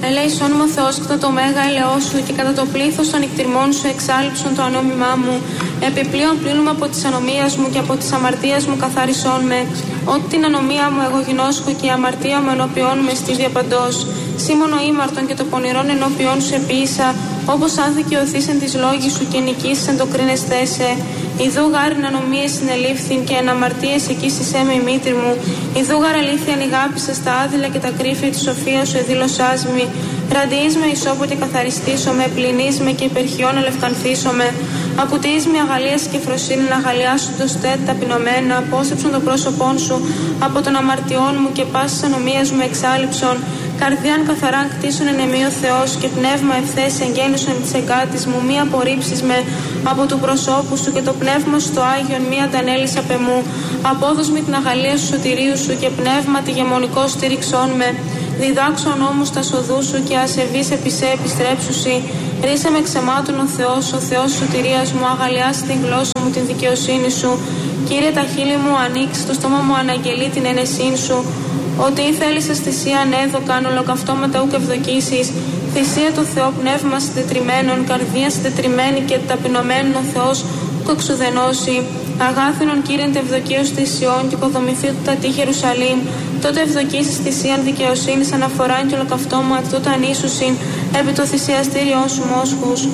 Ελέησον μου Θεός κατά το μέγα ελαιό σου και κατά το πλήθος των νικτριμών σου εξάλειψον το ανώμημά μου. Επιπλέον πλύνουμε από της ανομίας μου και από της αμαρτίας μου καθάρισόν με. Ότι την ανομία μου εγώ γινώσκω και η αμαρτία μου ενώπιόν με στις διαπαντός. Σήμωνο ήμαρτον και το πονηρόν ενώπιόν σου επίησα, όπως αν δικαιωθείς εν της λόγης σου και νικήσεις εν το κρίνεσθέσαι. Ιδού γάριν ανομίες συνελήφθην και εν αμαρτίες εκείσισέ με η μήτρη μου. Ιδού γάρ αλήθεια ανηγάπησας τα άδειλα και τα κρύφια της σοφίας σου εδήλωσάς μη. Ραντιείς με ισόποτε καθαριστήσομαι, πλυνείς με και υπερχιών ελευκανθήσομαι. Ακουτείς με αγαλίας και φροσύνη να αγαλιάσουν το στέτ ταπεινωμένα, απόστρεψον το πρόσωπόν σου από των αμαρτιών μου και πάσης ανομίας μου εξάλειψον. Καρδιάν καθαράν κτίσον εν εμεί ο Θεός και πνεύμα ευθές εγγέννησον εν της εγκάτης μου, μη απορρίψεις με από του προσώπου σου και το πνεύμα σου το Άγιον μη αντανέλεις απ' εμού. Απόδος με την αγαλία σου σωτηρίου σου και πνεύμα τη γεμονικό στήριξόν με. Διδάξον όμως τα σοδού σου και ασεβείς επί σε επιστρέψουσι. Ρίσε με ξεμάτων ο Θεός σωτηρίας μου, αγαλιάσει την γλώσσα μου την δικαιοσύνη σου. Κύριε τα χείλη μου ανοίξει, το στόμα μου αναγγελεί την ενεσύν σου. Ότι ή θέλησες θυσία ανέδωκαν, ολοκαυτώματα ούκ ευδοκίσεις. Θυσία το Θεό πνεύμα συντετριμένων, καρδία συντετριμένη και ταπεινωμένων ο Θεός ούκ εξουδενώσει. Αγάθινον Κύριεν τε ευδοκίως θυσιών και οικοδομηθεί του τα τείχη Ιερουσαλήμ. Τότε ευδοκίσεις θυσίαν δικαιοσύνης αναφοράν και ολοκαυτώματα, τότε ανήσουσιν επί το θυσιαστήριό σου μόσχους.